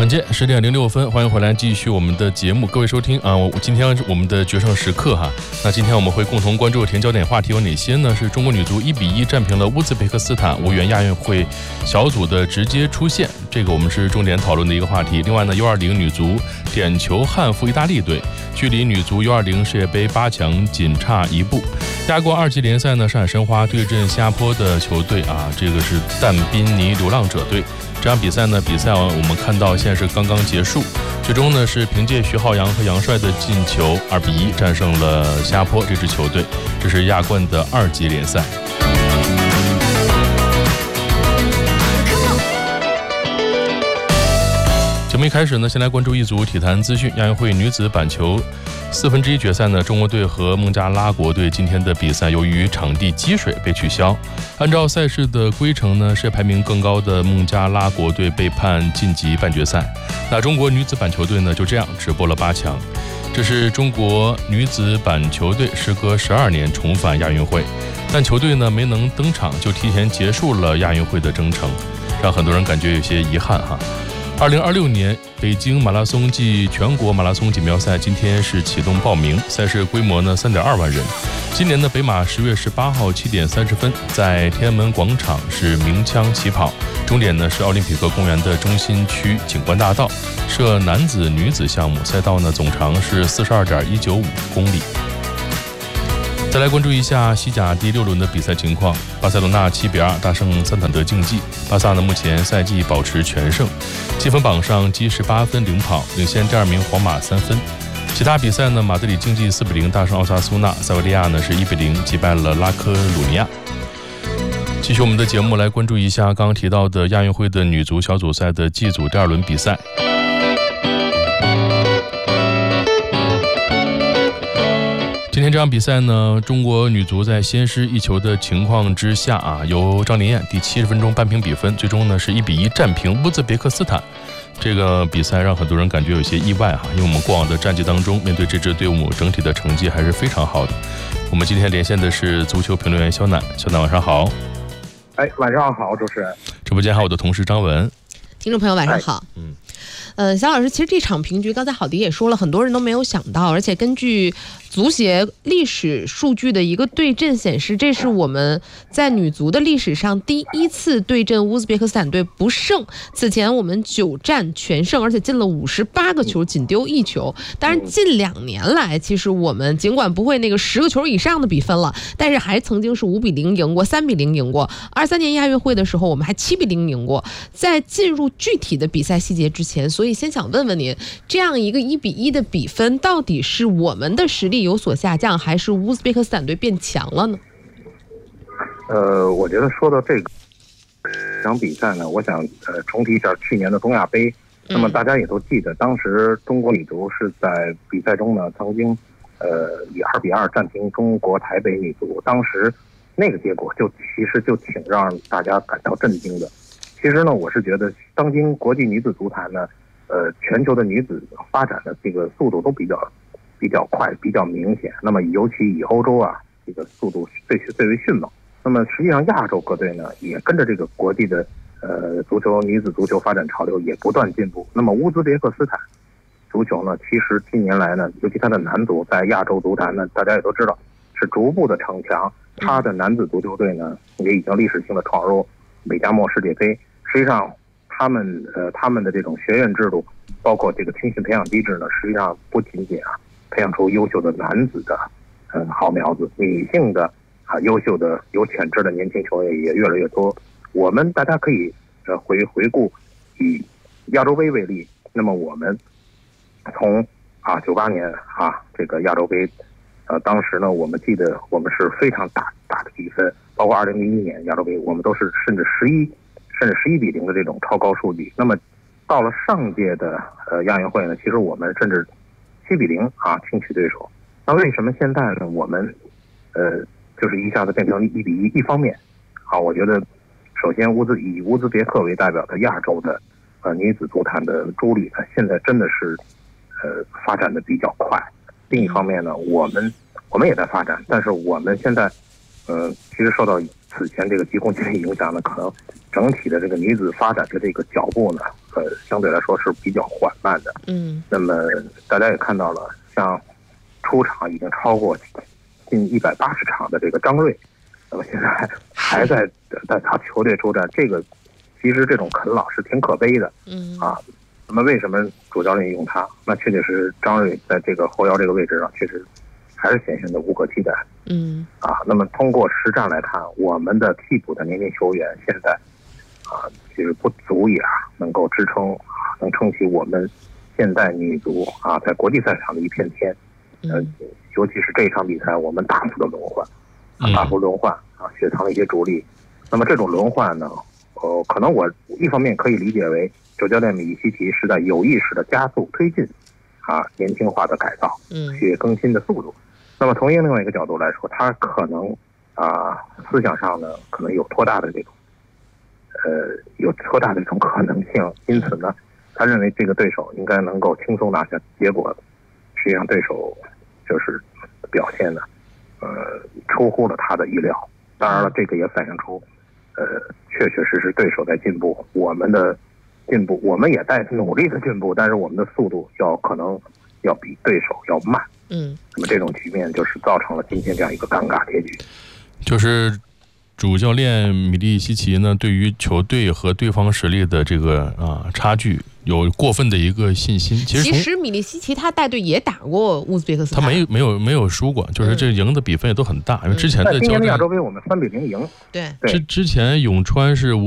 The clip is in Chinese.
晚间10点06分，欢迎回来继续我们的节目，各位收听啊！今天我们的决胜时刻哈，那今天我们会共同关注甜焦点话题有哪些呢？是中国女足1比1战平了乌兹别克斯坦，无缘亚运会小组的直接出线，这个我们是重点讨论的一个话题。另外呢 U20 女足点球憾负意大利队，距离女足 U20 世界杯8强仅差1步。亚冠2级联赛呢，上海申花对阵新加坡的球队啊，这个是但宾尼流浪者队。这场比赛我们看到现在是刚刚结束，最终呢是凭借徐浩洋和杨帅的进球2比1战胜了新加坡这支球队。这是亚冠的2级联赛。节目一开始呢，先来关注一组体坛资讯。亚运会女子板球1/4决赛呢，中国队和孟加拉国队今天的比赛由于场地积水被取消。按照赛事的规程呢，世界排名更高的孟加拉国队被判晋级半决赛。那中国女子板球队呢，就这样直播了8强。这是中国女子板球队时隔12年重返亚运会，但球队呢没能登场，就提前结束了亚运会的征程，让很多人感觉有些遗憾哈。2026年北京马拉松暨全国马拉松锦标赛今天是启动报名，赛事规模呢3.2万人。今年的北马10月18号7点30分在天安门广场是鸣枪起跑，终点呢是奥林匹克公园的中心区景观大道，设男子女子项目，赛道呢总长是42.195公里。再来关注一下西甲第6轮的比赛情况，巴塞罗那7比2大胜桑坦德竞技，巴萨呢目前赛季保持全胜，积分榜上积18分领跑，领先第2名皇马3分。其他比赛呢，马德里竞技4比0大胜奥萨苏纳，塞维利亚呢是1比0击败了拉科鲁尼亚。继续我们的节目，来关注一下刚刚提到的亚运会的女足小组赛的 G 组第2轮比赛。今天这场比赛呢，中国女足在先失1球的情况之下啊，由张琳艳第70分钟扳平比分，最终呢是1比1战平乌兹别克斯坦。这个比赛让很多人感觉有些意外哈，因为我们过往的战绩当中，面对这支队伍整体的成绩还是非常好的。我们今天连线的是足球评论员肖楠，肖楠晚上好。 晚上好，主持人。 直播间还有我的同事张文。 听众朋友晚上好。肖老师，其实这场平局刚才郝迪也说了，很多人都没有想到，而且根据足协历史数据的一个对阵显示，这是我们在女足的历史上第1次对阵乌兹别克斯坦队不胜。此前我们9战全胜，而且进了58个球，仅丢1球。当然近2年来，其实我们尽管不会那个10个球以上的比分了，但是还曾经是5比0赢过，3比0赢过。23年亚运会的时候，我们还7比0赢过。在进入具体的比赛细节之前，所以先想问问您，这样一个1比1的比分，到底是我们的实力有所下降，还是乌兹别克斯坦队变强了呢？ 我觉得说到这场比赛呢，我想重提一下去年的东亚杯。那么大家也都记得，当时中国女足是在比赛中呢，曾经以2比2战平中国台北女足。当时那个结果其实就挺让大家感到震惊的。其实呢，我是觉得当今国际女子足坛呢，全球的女子发展的这个速度都比较快，比较明显。那么尤其以欧洲啊，这个速度最为迅猛。那么实际上亚洲各队呢，也跟着这个国际的女子足球发展潮流也不断进步。那么乌兹别克斯坦足球呢，其实近年来呢，尤其它的男足在亚洲足坛呢，大家也都知道是逐步的逞强。它的男子足球队呢，也已经历史性的闯入美加墨世界杯。实际上他们的这种学院制度，包括这个青训培养机制呢，实际上不仅仅培养出优秀的男子的好苗子，女性的优秀的有潜质的年轻球员也越来越多。我们大家可以回顾以亚洲杯为例，那么我们从98年这个亚洲杯，当时呢我们记得我们是非常大的比分，包括2001年亚洲杯，我们都是甚至11比0的这种超高数据。那么到了上届的亚运会呢，其实我们甚至7比0轻取对手。那为什么现在呢我们就是一下子变成1比1？一方面我觉得首先以乌兹别克为代表的亚洲的女子足坛的珠旅呢，现在真的是发展的比较快。另一方面呢，我们也在发展，但是我们现在其实受到此前这个疾控经济影响呢，可能整体的这个女子发展的这个脚步呢，相对来说是比较缓慢的。那么大家也看到了，像出场已经超过近180场的这个张睿，那么现在还在他球队出战，这个其实这种啃老是挺可悲的。那么为什么主教练用他？那确实张睿在这个后腰这个位置上，确实还是显现的无可替代。那么通过实战来看，我们的替补的年轻球员现在其实不足以能够支撑能撑起我们现代女足在国际赛场的一片天。尤其是这一场比赛，我们大幅的轮换，雪藏了一些主力。那么这种轮换呢，可能我一方面可以理解为主教练米利西奇是在有意识的加速推进年轻化的改造，血液更新的速度。那么从另外一个角度来说，他可能思想上呢，可能有颇大的这种可能性，因此呢，他认为这个对手应该能够轻松拿下，结果实际上对手就是表现呢，出乎了他的意料。当然了，这个也反映出，确实对手在进步，我们的进步，我们也在努力的进步，但是我们的速度可能要比对手要慢。那么这种局面就是造成了今天这样一个尴尬结局。 就是主教练米利西奇呢，对于球队和对方实力的这个差距有过分的一个信心。其实米利西奇他带队也打过乌兹别克斯坦， 他没有输过，就是这赢的比分也都很大。因为之前的今年的亚洲杯我们3-0赢。 对， 之前永川是